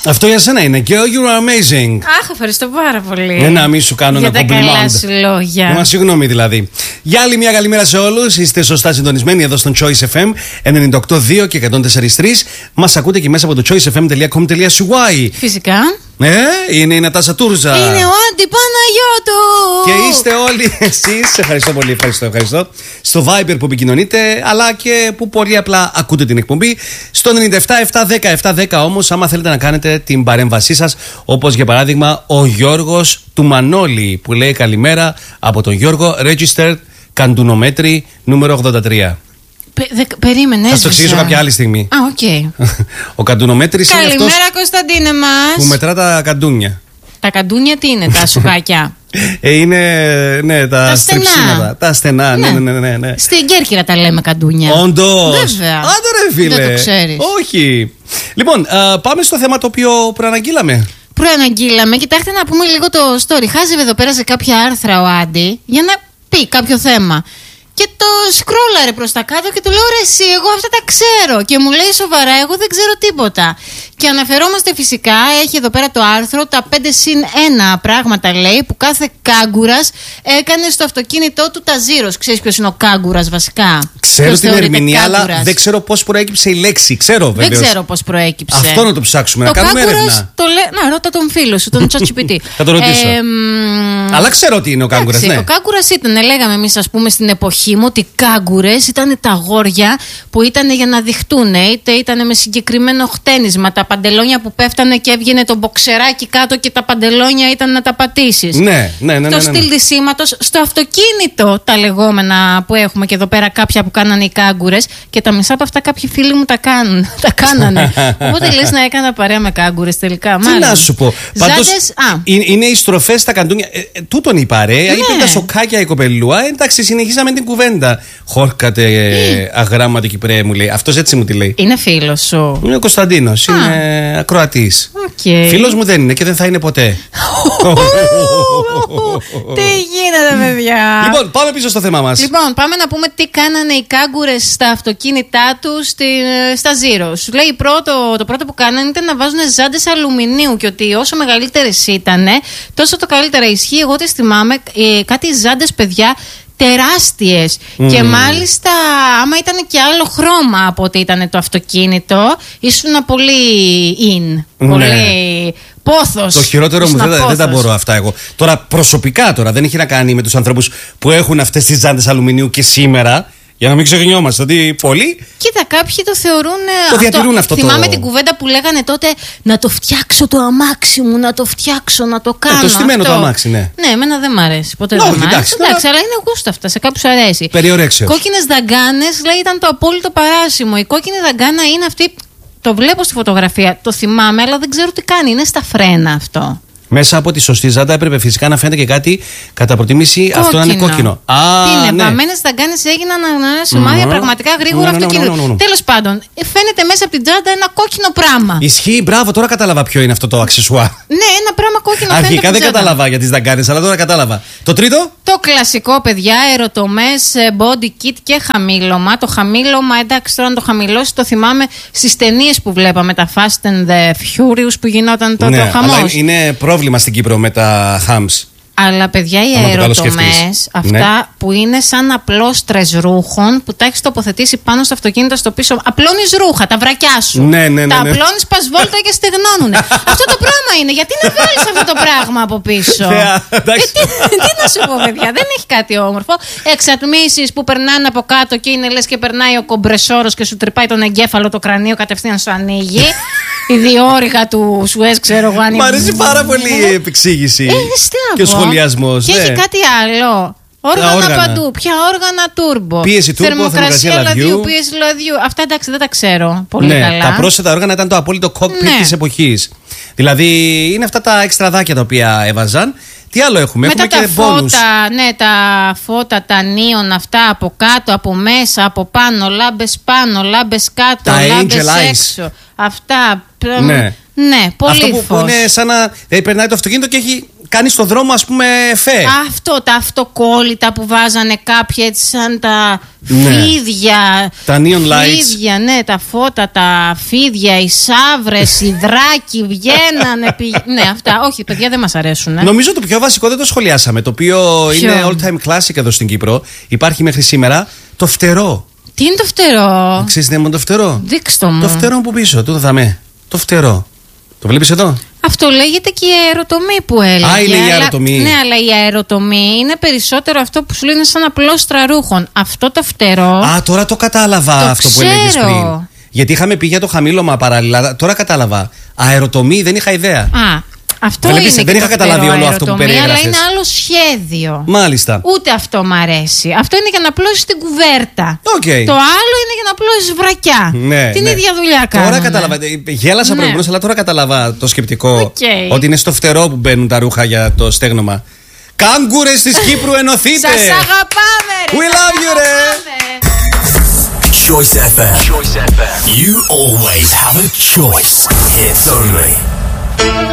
Αυτό για σένα είναι. Girl, you are amazing. Αχ, ευχαριστώ πάρα πολύ. Να μην σου κάνω για ένα τα καλά σου compliment. λόγια. Συγγνώμη δηλαδή. Για άλλη μια καλημέρα σε όλους. Είστε σωστά συντονισμένοι εδώ στον Choice FM 98.2 και 104.3. Μας ακούτε και μέσα από το choicefm.com.cy. Φυσικά. Είναι η Νατάσα Τούρζα. Είναι ο Άντι Παναγιώτου. Και είστε όλοι εσείς. Ευχαριστώ πολύ, ευχαριστώ. Στο Viber που επικοινωνείτε, αλλά και που πολύ απλά ακούτε την εκπομπή. Στο 97-7-10-7-10 όμως, άμα θέλετε να κάνετε την παρέμβασή σας, όπως για παράδειγμα ο Γιώργος του Μανώλη που λέει καλημέρα από τον Γιώργο, registered καντουνομέτρη νούμερο 83. Περίμενε. Θα το εξηγήσω κάποια άλλη στιγμή. Α, οκ. Ο καντουνομέτρης είναι αυτός Καλημέρα, Κωνσταντίνε μας. που μετρά τα καντούνια. Τα καντούνια τι είναι, τα σουκάκια? Είναι τα στριψίματα. Τα στενά, ναι. Στην Κέρκυρα τα λέμε καντούνια. Όντως. Βέβαια. Άντε ρε φίλε. Δεν το ξέρεις. Όχι. Λοιπόν, πάμε στο θέμα το οποίο προαναγγείλαμε. Προαναγγείλαμε. Κοιτάξτε να πούμε λίγο το story. Χάζευε εδώ πέρα σε κάποια άρθρα ο Άντι για να πει κάποιο θέμα. Και το σκρόλαρε προς τα κάτω και του λέω ρε εσύ, εγώ αυτά τα ξέρω. Και μου λέει σοβαρά, εγώ δεν ξέρω τίποτα. Και αναφερόμαστε φυσικά, έχει εδώ πέρα το άρθρο, τα 5+1 πράγματα λέει που κάθε κάγκουρας έκανε στο αυτοκίνητό του τα zeros. Ξέρεις ποιος είναι ο κάγκουρας βασικά? Ξέρω την ερμηνεία, αλλά δεν ξέρω πώς προέκυψε η λέξη. Ξέρω βέβαια. Δεν ξέρω πώς προέκυψε. Αυτό να το ψάξουμε, να κάνουμε έρευνα. Να ρώτα τον φίλο σου, τον ChatGPT. Θα το ρωτήσω. Αλλά ξέρω τι είναι ο κάγκουρας, ναι. Ο κάγκουρας ήταν, λέγαμε εμείς ας πούμε στην εποχή μου, ότι οι κάγκουρες ήταν τα αγόρια που ήταν για να δειχτούν, είτε ήταν με συγκεκριμένο χτένισμα, τα παντελόνια που πέφτανε και έβγαινε το μποξεράκι κάτω και τα παντελόνια ήταν να τα πατήσεις. Ναι. Το στυλ της σήματος, στο αυτοκίνητο τα λεγόμενα που έχουμε και εδώ πέρα κάποια που κάνανε οι κάγκουρες, και τα μισά από αυτά κάποιοι φίλοι μου τα κάνανε. Οπότε λες να έκανα παρέα με κάγκουρες τελικά. Τι να σου πω. Πάντως, είναι οι στροφές στα καντούνια. Τούτον η παρέα, είπε τα σοκάκια η κοπελούα. Εντάξει, συνεχίσαμε την κουβέντα. Χόρκατε αγράμματο Κυπρέ, μου λέει. Αυτός έτσι μου τη λέει. Είναι φίλος σου? Είναι ο Κωνσταντίνος, είναι ακροατής. Φίλος μου δεν είναι και δεν θα είναι ποτέ. Τι γίνεται, παιδιά? Λοιπόν, πάμε πίσω στο θέμα μας. Λοιπόν, πάμε να πούμε τι κάνανε οι κάγκουρες στα αυτοκίνητά τους στα Zero. Σου λέει το πρώτο που κάνανε ήταν να βάζουν ζάντες αλουμινίου και ότι όσο μεγαλύτερες ήταν, τόσο το καλύτερα. Ισχύει, εγώ τις θυμάμαι, κάτι ζάντες, παιδιά, τεράστιες. Και μάλιστα άμα ήταν και άλλο χρώμα από ότι ήταν το αυτοκίνητο, ήσουν πολύ πολύ πόθος. Το χειρότερο μου δεν τα μπορώ αυτά εγώ. Τώρα προσωπικά δεν έχει να κάνει με τους ανθρώπους που έχουν αυτές τις ζάντες αλουμινίου και σήμερα. Για να μην ξεχνιόμαστε ότι πολλοί. Κοίτα, κάποιοι το θεωρούν. Το διατηρούν αυτό. Θυμάμαι την κουβέντα που λέγανε τότε, να το φτιάξω το αμάξι μου, να το φτιάξω, να το κάνω. Το στημένο το αμάξι, ναι. Ναι, εμένα δεν μ' αρέσει. Ποτέ δεν μ' αρέσει. Εντάξει, αλλά είναι γούστο αυτά. Σε κάποιους αρέσει. Περιορέξεως. Κόκκινες δαγκάνες, λέει, ήταν το απόλυτο παράσημο. Η κόκκινη δαγκάνα είναι αυτή. Το βλέπω στη φωτογραφία, το θυμάμαι, αλλά δεν ξέρω τι κάνει. Είναι στα φρένα αυτό. Μέσα από τη σωστή ζάντα έπρεπε φυσικά να φαίνεται και κάτι κατά προτίμηση κόκκινο. Αυτό να είναι κόκκινο. Τι είναι, βαμμένες δαγκάνες έγιναν σημάδια πραγματικά γρήγορα αυτοκίνητο. Τέλος πάντων, φαίνεται μέσα από την τσάντα ένα κόκκινο πράγμα. Ισχύει, μπράβο, τώρα κατάλαβα ποιο είναι αυτό το αξεσουάρ. Ναι, ένα πράγμα κόκκινο. Αρχικά δεν κατάλαβα για τις δαγκάνες, αλλά τώρα κατάλαβα. Το τρίτο. Το κλασικό, παιδιά, αεροτομές, body kit και χαμήλωμα. Το χαμήλωμα, εντάξει, τώρα να το χαμηλώσει, το θυμάμαι στις ταινίες που βλέπαμε, τα Fast and the Furious που γινόταν τότε ο χαμός. Είναι πρόβλημα στην Κύπρο με τα hams. Αλλά παιδιά, οι αεροτομές, αυτά που είναι σαν απλώστρες ρούχων που τα έχεις τοποθετήσει πάνω στο αυτοκίνητο στο πίσω. Απλώνεις ρούχα, τα βρακιά σου. Τα απλώνεις, πας βόλτα και στεγνώνουνε. Αυτό το πράγμα είναι. Γιατί να βάλεις αυτό το πράγμα από πίσω? Τι να σου πω, παιδιά, δεν έχει κάτι όμορφο. Εξατμίσεις που περνάνε από κάτω και είναι λες και περνάει ο κομπρεσόρος και σου τρυπάει τον εγκέφαλο, το κρανίο κατευθείαν σου ανοίγει. Η διόρυγα του Σουέζ, ξέρω εγώ. Μ' αρέσει πάρα πολύ η επεξήγηση. Και ο σχολιασμός. Και έχει κάτι άλλο. Όργανα παντού. Ποια όργανα τούρμπο. Πίεση τούρμπο, θερμοκρασία λαδιού. Πίεση λαδιού. Αυτά εντάξει δεν τα ξέρω πολύ καλά. Τα πρόσθετα όργανα ήταν το απόλυτο κόκπιτ της εποχής. Δηλαδή είναι αυτά τα εξτραδάκια τα οποία έβαζαν. Τι άλλο έχουμε? Έχουμε και φώτα, τα φώτα, τα νίον αυτά από κάτω, από μέσα, από πάνω, λάμπες κάτω, λάμπες έξω. Αυτά. Ναι, πολύ αυτό που είναι σαν να περνάει το αυτοκίνητο και έχει κάνει στο δρόμο, ας πούμε, εφέ. Αυτό, τα αυτοκόλλητα που βάζανε κάποιοι έτσι σαν τα φίδια. Τα neon lights. Φίδια, ναι, τα φώτα, τα φίδια, οι σαύρες, οι δράκοι βγαίνανε. Ναι, αυτά. Όχι, παιδιά, δεν μας αρέσουν. Νομίζω το πιο βασικό δεν το σχολιάσαμε. Το οποίο είναι all time classic εδώ στην Κύπρο. Υπάρχει μέχρι σήμερα το φτερό. Τι είναι το φτερό? Ξέρεις τι είναι το φτερό? Δείξτε μου. Το φτερό που πίσω, το δαμε. Το φτερό. Το βλέπεις εδώ? Αυτό λέγεται και η αεροτομή που έλεγε. Α, είναι η αεροτομή. Ναι, αλλά η αεροτομή είναι περισσότερο αυτό που σου λένε σαν απλόστρα ρούχων. Αυτό το φτερό. Α, τώρα το κατάλαβα αυτό που έλεγες πριν. Γιατί είχαμε πει για το χαμήλωμα παράλληλα. Τώρα κατάλαβα. Αεροτομή δεν είχα ιδέα. Α. Αυτό βλέπεις, είναι δεν είχα καταλάβει όλο αυτό που περιέγραφες. Αλλά είναι άλλο σχέδιο. Μάλιστα. Ούτε αυτό μ' αρέσει. Αυτό είναι για να απλώσεις την κουβέρτα. Okay. Το άλλο είναι για να απλώσεις βρακιά. Ναι, την ίδια δουλειά κάνουν. Τώρα κατάλαβα. Γέλασα προηγουμένως, αλλά τώρα κατάλαβα το σκεπτικό. Ότι είναι στο φτερό που μπαίνουν τα ρούχα για το στέγνομα. Κάγκουρες της Κύπρου, ενωθείτε! Σας αγαπάμε, ρε! We love you, ρε! Choice FM. You always have a choice. Hits only.